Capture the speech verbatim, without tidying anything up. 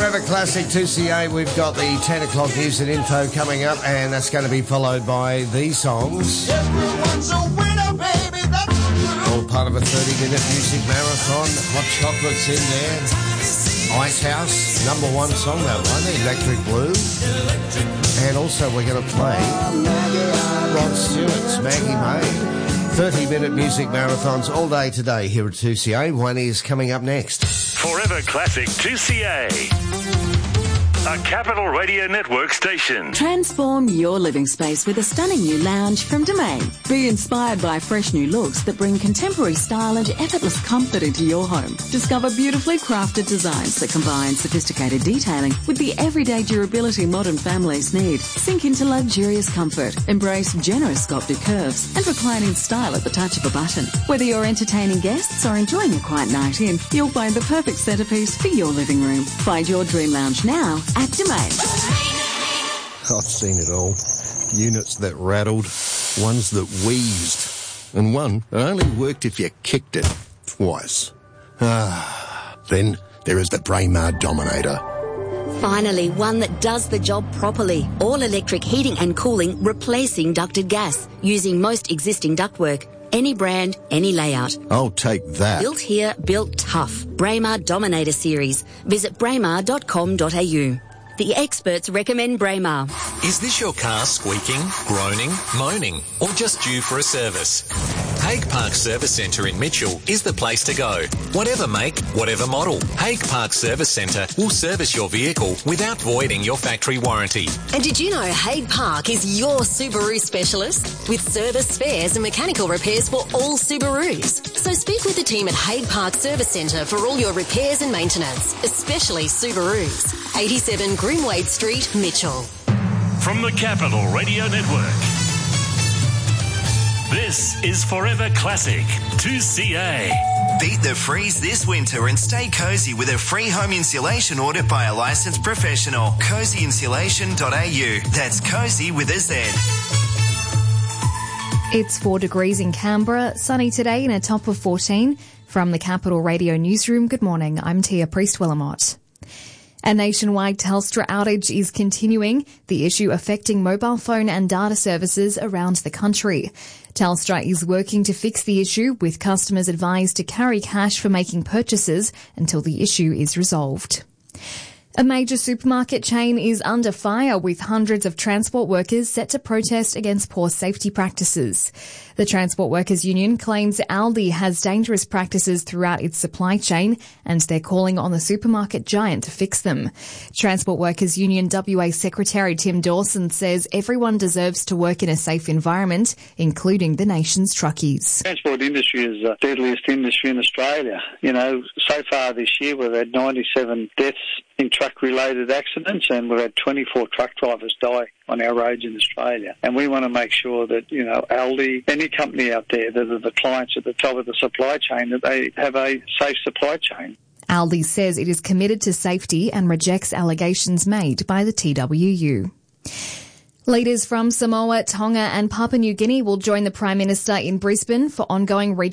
Forever Classic two C A. We've got the ten o'clock news and info coming up, and that's going to be followed by these songs. Everyone's a winner, baby, that's the All part of a thirty-minute music marathon. Hot Chocolate's in there. Ice House, number one song, that one, Electric Blue. And also we're going to play Rod Stewart's Maggie May. thirty-minute music marathons all day today here at two C A. One is coming up next. Forever Classic two C A. A Capital Radio Network station. Transform your living space with a stunning new lounge from Domain. Be inspired by fresh new looks that bring contemporary style and effortless comfort into your home. Discover beautifully crafted designs that combine sophisticated detailing with the everyday durability modern families need. Sink into luxurious comfort. Embrace generous sculpted curves and reclining style at the touch of a button. Whether you're entertaining guests or enjoying a quiet night in, you'll find the perfect centerpiece for your living room. Find your dream lounge now at Domain. I've seen it all. Units that rattled, ones that wheezed, and one that only worked if you kicked it twice. Ah, then there is the Braemar Dominator. Finally, one that does the job properly. All-electric heating and cooling, replacing ducted gas, using most existing ductwork. Any brand, any layout. I'll take that. Built here, built tough. Braemar Dominator Series. Visit braemar dot com dot a u. The experts recommend Braemar. Is this your car squeaking, groaning, moaning, or just due for a service? Hague Park Service Centre in Mitchell is the place to go. Whatever make, whatever model, Hague Park Service Centre will service your vehicle without voiding your factory warranty. And did you know Hague Park is your Subaru specialist? With service, spares and mechanical repairs for all Subarus. So speak with the team at Hague Park Service Centre for all your repairs and maintenance, especially Subarus. eighty-seven Grimwade Street, Mitchell. From the Capital Radio Network, this is Forever Classic two C A. Beat the freeze this winter and stay cozy with a free home insulation order by a licensed professional. cozy insulation dot a u. That's cozy with a Z. It's four degrees in Canberra, sunny today and a top of fourteen. From the Capital Radio Newsroom, good morning, I'm Tia Priest-Willamot. A nationwide Telstra outage is continuing, the issue affecting mobile phone and data services around the country. Telstra is working to fix the issue, with customers advised to carry cash for making purchases until the issue is resolved. A major supermarket chain is under fire, with hundreds of transport workers set to protest against poor safety practices. The Transport Workers Union claims Aldi has dangerous practices throughout its supply chain, and they're calling on the supermarket giant to fix them. Transport Workers Union W A Secretary Tim Dawson says everyone deserves to work in a safe environment, including the nation's truckies. The transport industry is the deadliest industry in Australia. You know, so far this year we've had ninety-seven deaths in truck-related accidents, and we've had twenty-four truck drivers die on our roads in Australia. And we want to make sure that, you know, Aldi, any company out there that are the clients at the top of the supply chain, that they have a safe supply chain. Aldi says it is committed to safety and rejects allegations made by the T W U. Leaders from Samoa, Tonga and Papua New Guinea will join the Prime Minister in Brisbane for ongoing regional